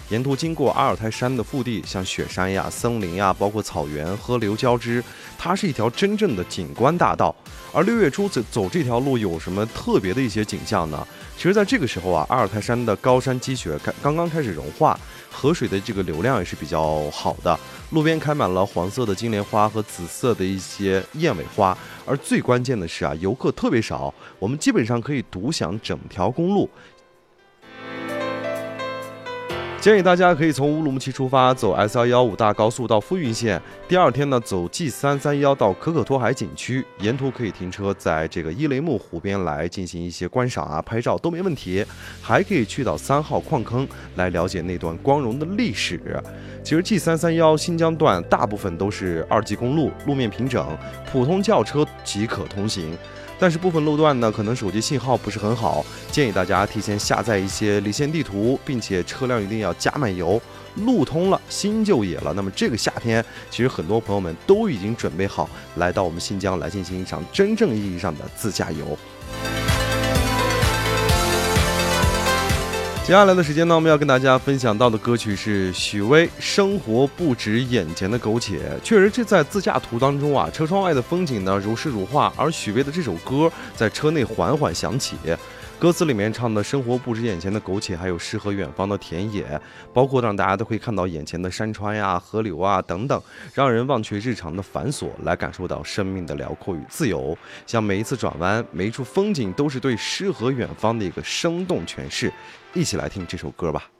沿途经过阿尔泰山的腹地，像雪山呀、森林呀，包括草原、河流交织，它是一条真正的景观大道。而6月初走这条路有什么特别的一些景象呢？其实，在这个时候啊，阿尔泰山的高山积雪刚刚开始融化，河水的这个流量也是比较好的，路边开满了黄色的金莲花和紫色的一些燕尾花。而最关键的是啊，游客特别少，我们基本上可以独享整条公路。建议大家可以从乌鲁木齐出发，走 S215大高速到富蕴县。第二天呢，走 G331到可可托海景区，沿途可以停车在这个伊雷木湖边来进行一些观赏啊、拍照都没问题。还可以去到3号矿坑来了解那段光荣的历史。其实 G331新疆段大部分都是2级公路，路面平整，普通轿车即可通行。但是部分路段呢，可能手机信号不是很好，建议大家提前下载一些离线地图，并且车辆一定要加满油。路通了，心就野了。那么这个夏天，其实很多朋友们都已经准备好来到我们新疆来进行一场真正意义上的自驾游。接下来的时间呢，我们要跟大家分享到的歌曲是许巍《生活不止眼前的苟且》。确实，这在自驾途当中啊，车窗外的风景呢如诗如画，而许巍的这首歌在车内缓缓响起。歌词里面唱的生活不止眼前的苟且，还有诗和远方的田野，包括让大家都会看到眼前的山川呀、河流啊等等，让人忘却日常的繁琐，来感受到生命的辽阔与自由。像每一次转弯，每一处风景，都是对诗和远方的一个生动诠释。一起来听这首歌吧。